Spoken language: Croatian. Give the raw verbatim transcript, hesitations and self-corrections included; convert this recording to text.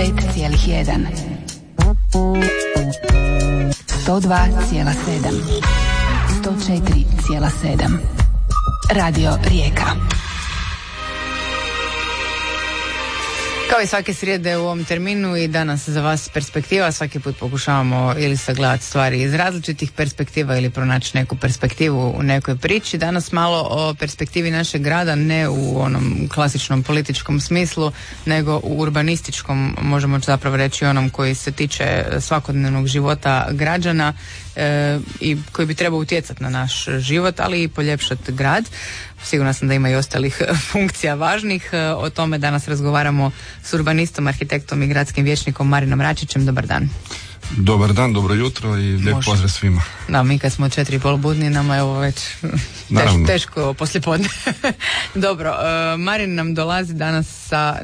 pet zarez jedan, sto dva zarez sedam, sto četiri zarez sedam. Radio Rijeka. Kao i svake srijede u ovom terminu i danas za vas perspektiva, svaki put pokušavamo ili sagledati stvari iz različitih perspektiva ili pronaći neku perspektivu u nekoj priči. Danas malo o perspektivi našeg grada, ne u onom klasičnom političkom smislu, nego u urbanističkom, možemo zapravo reći onom koji se tiče svakodnevnog života građana e, i koji bi trebao utjecati na naš život, ali i poljepšati grad. Sigurna sam da ima i ostalih funkcija važnih. O tome danas razgovaramo s urbanistom, arhitektom i gradskim vijećnikom Marinom Račićem. Dobar dan. Dobar dan, dobro jutro i lijep Može. pozdrav svima. Da, mi kad smo četiri i pol budni, nama je ovo već teš, teško poslijepodne. Dobro, uh, Marin nam dolazi danas sa